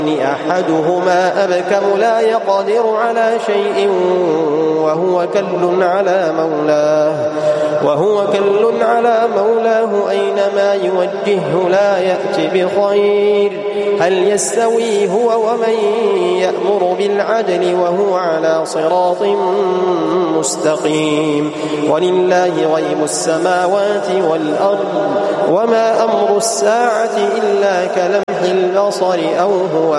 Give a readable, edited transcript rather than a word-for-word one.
أحدهما أبكم لا يقدر على شيء وهو كل على مولاه أينما يوجهه لا يأتي بخير. هل يستوي هو ومن يأمر بالعدل وهو على صراط مستقيم؟ ولله غيب السماوات والأرض وما أمر الساعة إلا كلمح البصر أو هو